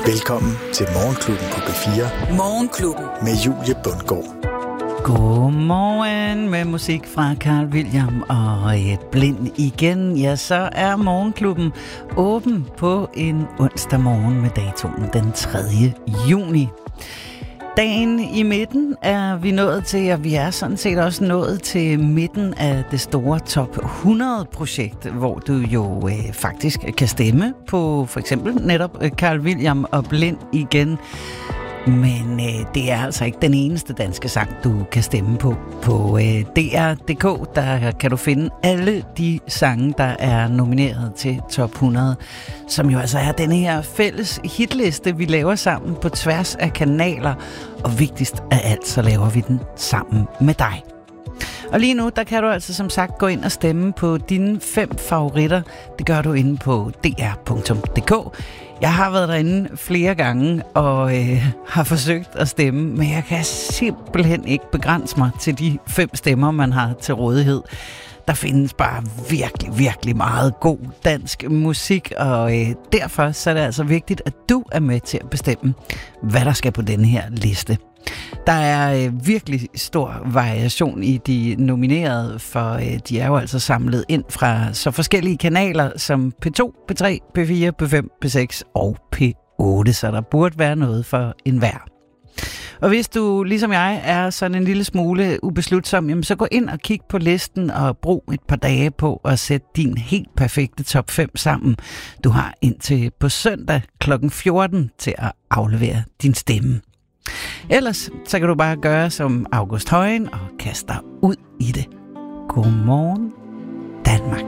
Velkommen til Morgenklubben på P4. Morgenklubben med Julie Bundgaard. Godmorgen med musik fra Carl William og et blind igen. Ja, så er Morgenklubben åben på en onsdag morgen med datoen den 3. juni. Dagen i midten er vi nået til, og vi er sådan set også nået til midten af det store Top 100-projekt, hvor du jo faktisk kan stemme på for eksempel netop Carl William og Blind igen. Men det er altså ikke den eneste danske sang, du kan stemme på. På DR.dk, der kan du finde alle de sange, der er nomineret til Top 100, som jo altså er den her fælles hitliste, vi laver sammen på tværs af kanaler. Og vigtigst af alt, så laver vi den sammen med dig. Og lige nu, der kan du altså som sagt gå ind og stemme på dine 5 favoritter. Det gør du inde på dr.dk. Jeg har været derinde flere gange og har forsøgt at stemme, men jeg kan simpelthen ikke begrænse mig til de 5 stemmer, man har til rådighed. Der findes bare virkelig, virkelig meget god dansk musik, og derfor så er det altså vigtigt, at du er med til at bestemme, hvad der skal på denne her liste. Der er virkelig stor variation i de nominerede, for de er jo altså samlet ind fra så forskellige kanaler som P2, P3, P4, P5, P6 og P8, så der burde være noget for enhver. Og hvis du, ligesom jeg, er sådan en lille smule ubeslutsom, jamen så gå ind og kig på listen og brug et par dage på at sætte din helt perfekte top 5 sammen. Du har indtil på søndag kl. 14 til at aflevere din stemme. Ellers så kan du bare gøre som August Højen og kaste dig ud i det. Godmorgen, Danmark.